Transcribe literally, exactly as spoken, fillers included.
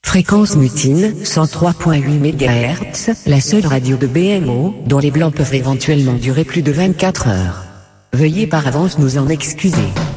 Fréquence Mutine, cent trois virgule huit mégahertz, la seule radio de B M O, dont les blancs peuvent éventuellement durer plus de vingt-quatre heures. Veuillez par avance nous en excuser.